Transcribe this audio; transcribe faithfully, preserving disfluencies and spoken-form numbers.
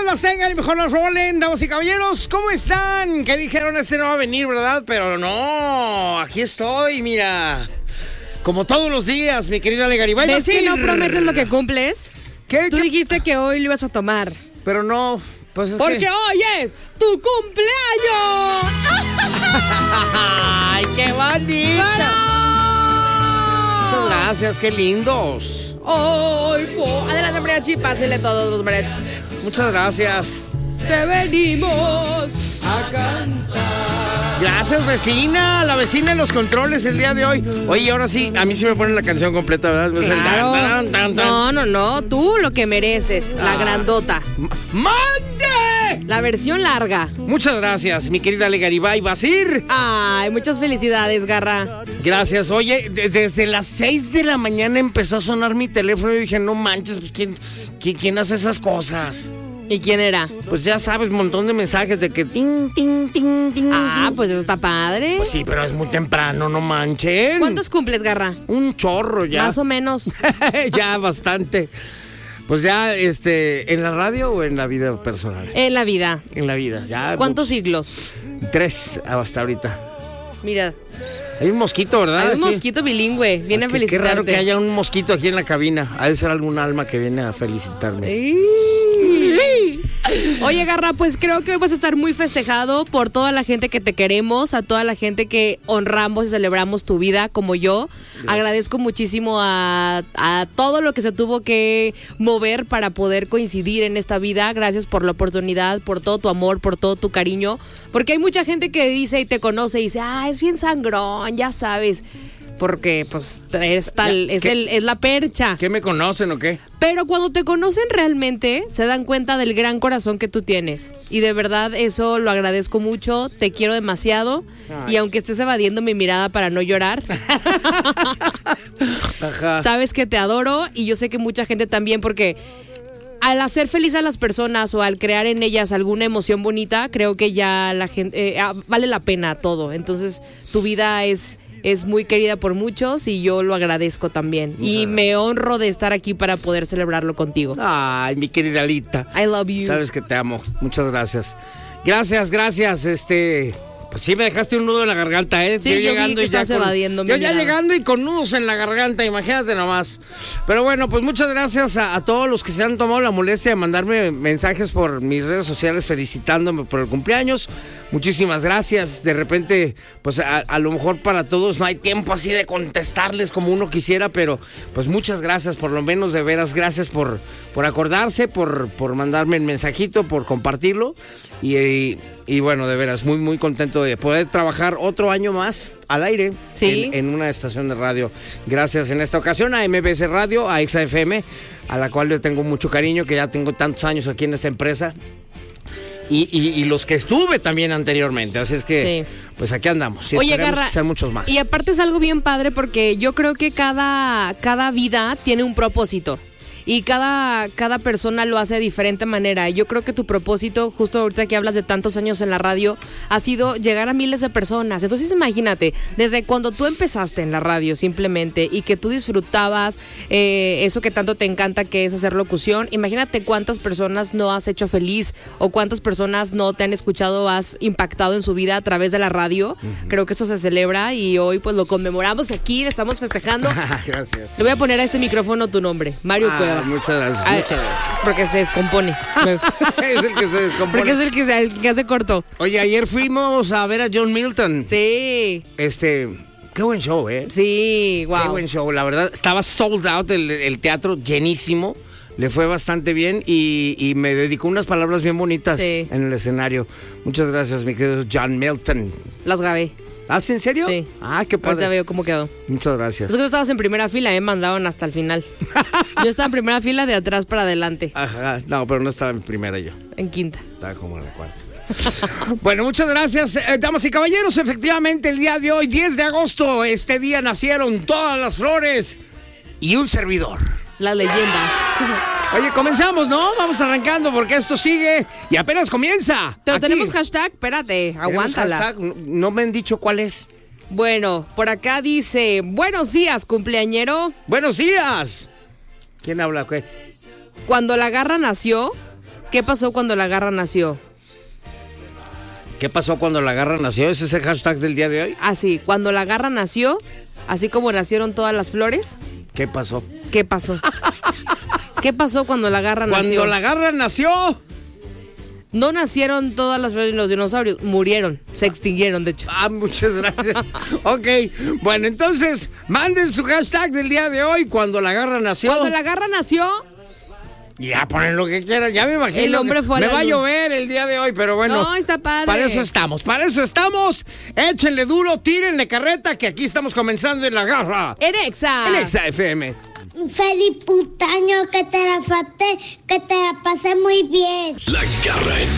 las tengan y mejor las rolen, damas y caballeros. ¿Cómo están? Que dijeron este no va a venir, ¿verdad? Pero no, aquí estoy, mira. Como todos los días, mi querida Ale Garibay. ¿Ves que no prometes lo que cumples? ¿Qué? Tú ¿Qué? dijiste que hoy lo ibas a tomar. Pero no, pues es Porque que... hoy es tu cumpleaños. ¡Ay, qué bonito! Muchas gracias, qué lindos. Hoy, po. Adelante, mariachi, pásenle todos los mariachis. Muchas gracias. Te venimos a cantar. Gracias, vecina, la vecina en los controles el día de hoy. Oye, ahora sí, a mí sí me ponen la canción completa, ¿verdad? Es el Claro. tan, tan, tan, tan. No, no, no, tú lo que mereces, la Ah. grandota. ¡Mande! La versión larga. Muchas gracias, mi querida Ale Garibay Basir. Ay, muchas felicidades, Garra. Gracias. Oye, de- desde las seis de la mañana empezó a sonar mi teléfono y dije, no manches, pues, ¿quién, quién, quién hace esas cosas? ¿Y quién era? Pues ya sabes, un montón de mensajes de que ting, ting, ting, ting. Ah, ting. pues eso está padre. Pues sí, pero es muy temprano, no manchen. ¿Cuántos cumples, Garra? Un chorro ya. Más o menos. Ya, bastante. Pues ya, este, ¿en la radio o en la vida personal? En la vida. En la vida, ya. ¿Cuántos siglos? Tres hasta ahorita. Mira, Hay un mosquito, ¿verdad? hay un Aquí. mosquito bilingüe. Viene a Qué- Qué felicitarte. raro que haya un mosquito aquí en la cabina. Ha de ser algún alma que viene a felicitarme. Ey. Oye, Garra, pues creo que hoy vas a estar muy festejado por toda la gente que te queremos, a toda la gente que honramos y celebramos tu vida como yo. Agradezco muchísimo a, a todo lo que se tuvo que mover para poder coincidir en esta vida. Gracias por la oportunidad, por todo tu amor, por todo tu cariño. Porque hay mucha gente que dice y te conoce y dice, ah, es bien sangrón, ya sabes. Porque pues es tal, Ya, es, ¿qué? el, es la percha. ¿Qué me conocen o qué? Pero cuando te conocen realmente, se dan cuenta del gran corazón que tú tienes. Y de verdad eso lo agradezco mucho, te quiero demasiado. Ay. Y aunque estés evadiendo mi mirada para no llorar, Ajá. sabes que te adoro y yo sé que mucha gente también, porque al hacer feliz a las personas o al crear en ellas alguna emoción bonita, creo que ya la gente, eh, ah, vale la pena todo. Entonces tu vida es... es muy querida por muchos y yo lo agradezco también. Y me honro de estar aquí para poder celebrarlo contigo. Ay, mi querida Alita. I love you. Sabes que te amo. Muchas gracias. Gracias, gracias. Este, pues sí me dejaste un nudo en la garganta, ¿eh? Sí, yo vi que y ya estás evadiendo mi Yo ya mirada. llegando y con nudos en la garganta, imagínate nomás. Pero bueno, pues muchas gracias a, a todos los que se han tomado la molestia de mandarme mensajes por mis redes sociales felicitándome por el cumpleaños. Muchísimas gracias. De repente, pues a, a lo mejor para todos no hay tiempo así de contestarles como uno quisiera, pero pues muchas gracias, por lo menos de veras, gracias por, por acordarse, por, por mandarme el mensajito, por compartirlo. Y, y, y bueno, de veras, muy, muy contento de poder trabajar otro año más al aire Sí. en, en una estación de radio. Gracias en esta ocasión a M B C Radio, a Exa F M, a la cual le tengo mucho cariño, que ya tengo tantos años aquí en esta empresa. Y, y, y los que estuve también anteriormente, así es que Sí. pues aquí andamos y Oye, esperemos Garra, que sean muchos más. Y aparte es algo bien padre porque yo creo que cada, cada vida tiene un propósito. Y cada, cada persona lo hace de diferente manera. Yo creo que tu propósito, justo ahorita que hablas de tantos años en la radio, ha sido llegar a miles de personas. Entonces imagínate, desde cuando tú empezaste en la radio simplemente y que tú disfrutabas eh, eso que tanto te encanta, que es hacer locución, imagínate cuántas personas no has hecho feliz o cuántas personas no te han escuchado, has impactado en su vida a través de la radio. Uh-huh. Creo que eso se celebra y hoy pues lo conmemoramos aquí, le estamos festejando. Gracias. Le voy a poner a este micrófono tu nombre, Mario Ah, Cuevas. muchas gracias, Ay, muchas gracias. Porque se descompone. Es el que se descompone. Porque es el que se, el que hace corto. Oye, ayer fuimos a ver a John Milton. Sí, Este, qué buen show, ¿eh? sí, wow. Qué buen show, la verdad. Estaba sold out el, el teatro, llenísimo. Le fue bastante bien y, y me dedicó unas palabras bien bonitas Sí. en el escenario. Muchas gracias, mi querido John Milton. Las grabé. ¿Ah, sí, en serio? Sí. Ah, qué Ahorita padre. veo cómo quedó. Muchas gracias. Los que estabas en primera fila, me mandaron hasta el final. Yo estaba en primera fila, de atrás para adelante. Ajá, no, pero no estaba en primera yo. En quinta. Estaba como en la cuarta. Bueno, muchas gracias, eh, damas y caballeros. Efectivamente, el día de hoy, diez de agosto, este día nacieron todas las flores y un servidor. Las leyendas. Oye, comenzamos, ¿no? Vamos arrancando porque esto sigue y apenas comienza. Pero Aquí. tenemos hashtag, espérate, Tenemos aguántala. hashtag, no, no me han dicho cuál es. Bueno, por acá dice, buenos días, cumpleañero. Buenos días. ¿Quién habla? ¿Qué? Cuando la garra nació, ¿Qué pasó cuando la garra nació? ¿Qué pasó cuando la garra nació? ¿Ese es el hashtag del día de hoy? Así, cuando la garra nació, así como nacieron todas las flores. ¿Qué pasó? ¿Qué pasó? ¿Qué pasó cuando la garra nació? Cuando la garra nació. No nacieron todas las flores y los dinosaurios, murieron, se extinguieron, de hecho. Ah, muchas gracias. Ok, bueno, entonces, manden su hashtag del día de hoy, cuando la garra nació. Cuando la garra nació... Ya ponen lo que quieran, ya me imagino. El hombre fue a me la va a luz. llover el día de hoy, pero bueno. No, está padre. Para eso estamos, para eso estamos. Échenle duro, tírenle carreta, que aquí estamos comenzando en la garra. En Exa. En Exa F M. Feliz putaño, que te la faste, que te la pasé muy bien. La garra en